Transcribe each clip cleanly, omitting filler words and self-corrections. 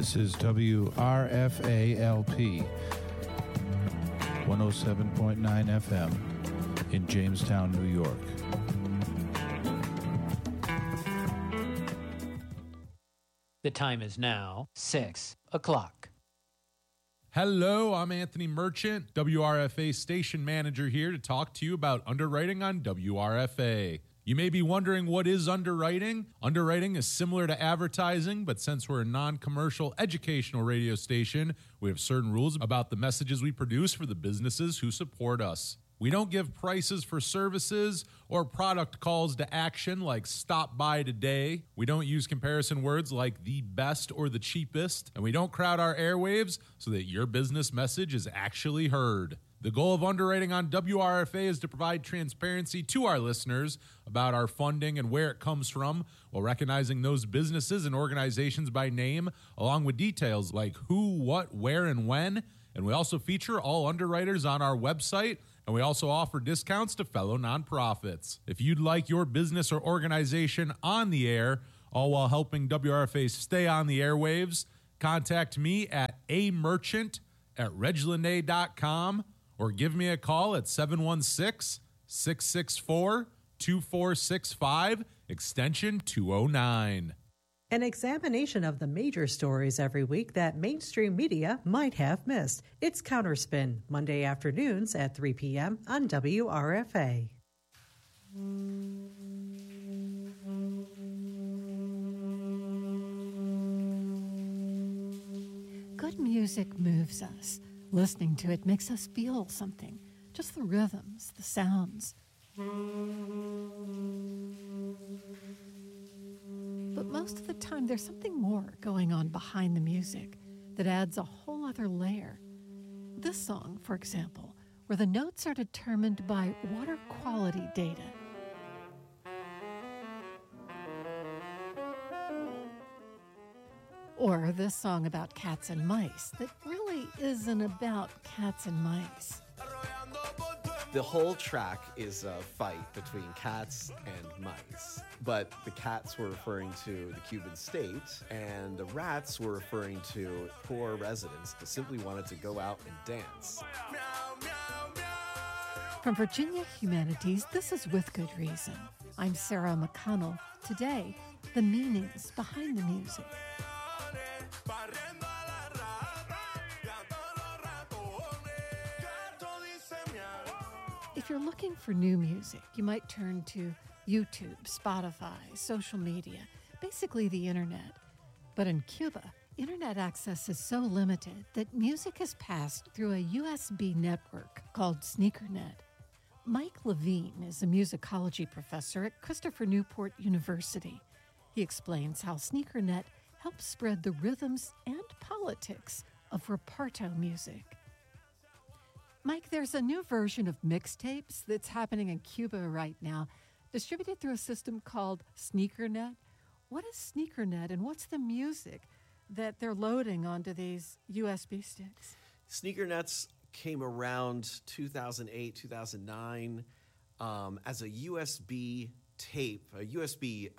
This is WRFA-LP 107.9 FM in Jamestown, New York. The time is now 6 o'clock. Hello, I'm Anthony Merchant, WRFA station manager here to talk to you about underwriting on WRFA. You may be wondering, what is underwriting? Underwriting is similar to advertising, but since we're a non-commercial educational radio station, we have certain rules about the messages we produce for the businesses who support us. We don't give prices for services or product calls to action like stop by today. We don't use comparison words like the best or the cheapest. And we don't crowd our airwaves so that your business message is actually heard. The goal of underwriting on WRFA is to provide transparency to our listeners about our funding and where it comes from, while recognizing those businesses and organizations by name, along with details like who, what, where, and when. And we also feature all underwriters on our website, and we also offer discounts to fellow nonprofits. If you'd like your business or organization on the air, all while helping WRFA stay on the airwaves, contact me at amerchant@reglanay.com or give me a call at 716-664-2465, extension 209. An examination of the major stories every week that mainstream media might have missed. It's Counterspin, Monday afternoons at 3 p.m. on WRFA. Good music moves us. Listening to it makes us feel something. Just the rhythms, the sounds. But most of the time, there's something more going on behind the music that adds a whole other layer. This song, for example, where the notes are determined by water quality data. Or this song about cats and mice that really isn't about cats and mice. The whole track is a fight between cats and mice, but the cats were referring to the Cuban state, and the rats were referring to poor residents who simply wanted to go out and dance. From Virginia Humanities, this is With Good Reason. I'm Sarah McConnell. Today, the meanings behind the music. If you're looking for new music, you might turn to YouTube, Spotify, social media, basically the internet. But in Cuba, internet access is so limited that music has passed through a USB network called SneakerNet. Mike Levine is a musicology professor at Christopher Newport University. He explains how SneakerNet helps spread the rhythms and politics of reparto music. Mike, there's a new version of mixtapes that's happening in Cuba right now, distributed through a system called SneakerNet. What is SneakerNet, and what's the music that they're loading onto these USB sticks? SneakerNets came around 2008, 2009 as a USB tape, a USB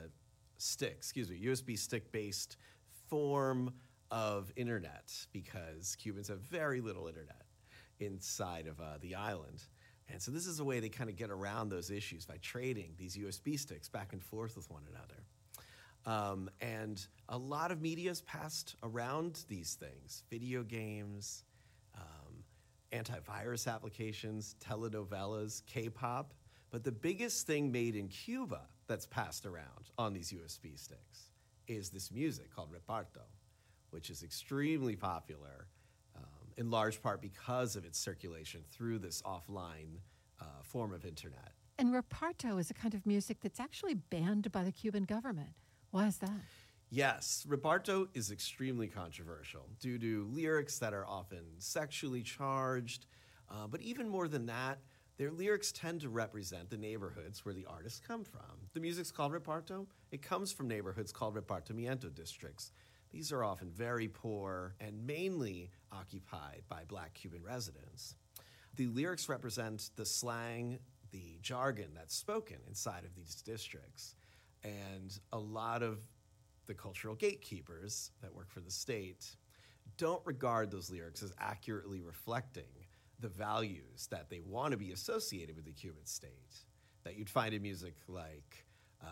USB stick-based form of internet, because Cubans have very little internet inside of the island. And so this is a way they kind of get around those issues by trading these USB sticks back and forth with one another. And a lot of media's passed around these things: video games, antivirus applications, telenovelas, K-pop. But the biggest thing made in Cuba that's passed around on these USB sticks is this music called reparto, which is extremely popular, in large part because of its circulation through this offline form of internet. And reparto is a kind of music that's actually banned by the Cuban government. Why is that? Yes, reparto is extremely controversial due to lyrics that are often sexually charged, but even more than that, their lyrics tend to represent the neighborhoods where the artists come from. The music's called reparto. It comes from neighborhoods called repartimiento districts. These are often very poor and mainly occupied by Black Cuban residents. The lyrics represent the slang, the jargon that's spoken inside of these districts. And a lot of the cultural gatekeepers that work for the state don't regard those lyrics as accurately reflecting the values that they want to be associated with the Cuban state, that you'd find in music like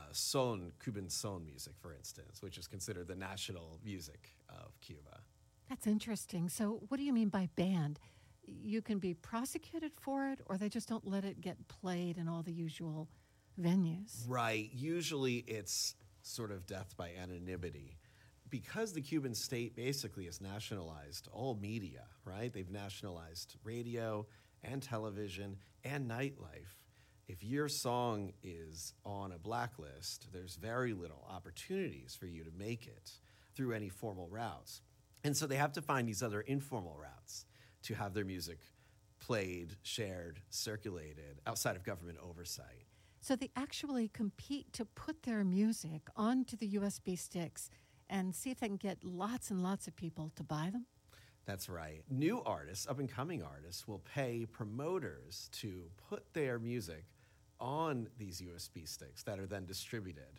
Cuban son music, for instance, which is considered the national music of Cuba. That's interesting. So what do you mean by banned? You can be prosecuted for it, or they just don't let it get played in all the usual venues? Right. Usually it's sort of death by anonymity. Because the Cuban state basically has nationalized all media, right? They've nationalized radio and television and nightlife. If your song is on a blacklist, there's very little opportunities for you to make it through any formal routes. And so they have to find these other informal routes to have their music played, shared, circulated outside of government oversight. So they actually compete to put their music onto the USB sticks and see if they can get lots and lots of people to buy them? That's right. New artists, up-and-coming artists, will pay promoters to put their music on these USB sticks that are then distributed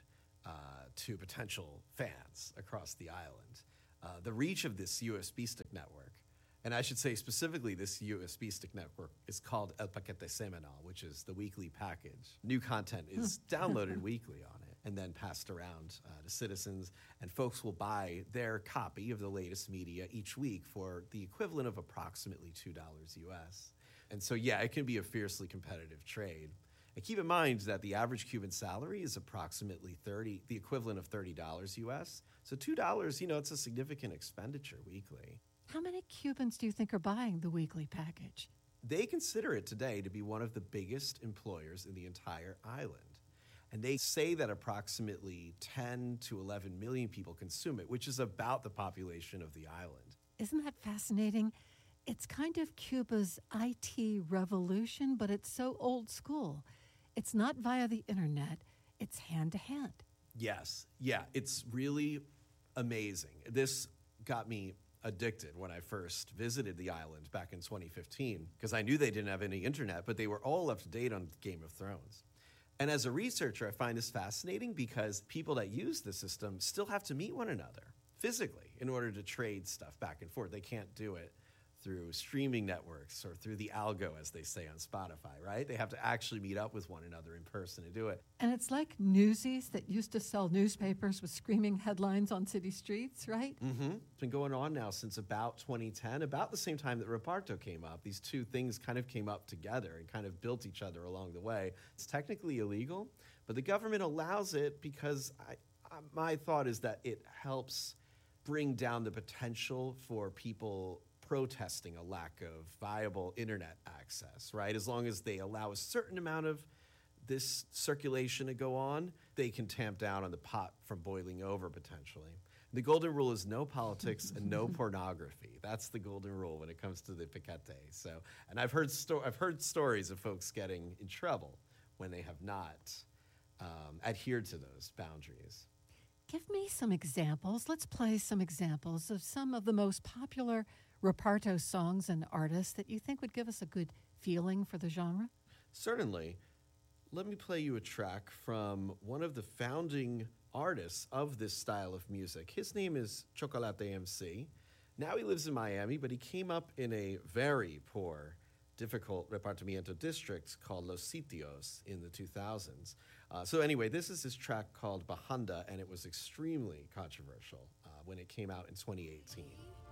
to potential fans across the island. The reach of this USB stick network, and I should say specifically this USB stick network, is called El Paquete Semanal, which is the weekly package. New content is downloaded weekly on it and then passed around to citizens, and folks will buy their copy of the latest media each week for the equivalent of approximately $2 US. And so, yeah, it can be a fiercely competitive trade. And keep in mind that the average Cuban salary is approximately the equivalent of $30 US. So $2, it's a significant expenditure weekly. How many Cubans do you think are buying the weekly package? They consider it today to be one of the biggest employers in the entire island. And they say that approximately 10 to 11 million people consume it, which is about the population of the island. Isn't that fascinating? It's kind of Cuba's IT revolution, but it's so old school. It's not via the internet, it's hand to hand. Yes. Yeah, it's really amazing. This got me addicted when I first visited the island back in 2015, because I knew they didn't have any internet, but they were all up to date on Game of Thrones. And as a researcher, I find this fascinating because people that use the system still have to meet one another physically in order to trade stuff back and forth. They can't do it through streaming networks or through the algo, as they say on Spotify, right? They have to actually meet up with one another in person to do it. And it's like Newsies that used to sell newspapers with screaming headlines on city streets, right? Mm-hmm. It's been going on now since about 2010, about the same time that Reparto came up. These two things kind of came up together and kind of built each other along the way. It's technically illegal, but the government allows it because my thought is that it helps bring down the potential for people protesting a lack of viable internet access, right? As long as they allow a certain amount of this circulation to go on, they can tamp down on the pot from boiling over potentially. The golden rule is no politics and no pornography. That's the golden rule when it comes to the Paquete. So, and I've heard stories of folks getting in trouble when they have not adhered to those boundaries. Give me some examples. Let's play some examples of some of the most popular Reparto songs and artists that you think would give us a good feeling for the genre? Certainly. Let me play you a track from one of the founding artists of this style of music. His name is Chocolate MC. Now he lives in Miami, but he came up in a very poor, difficult repartimiento district called Los Sitios in the 2000s. So anyway, this is his track called Bajanda, and it was extremely controversial when it came out in 2018.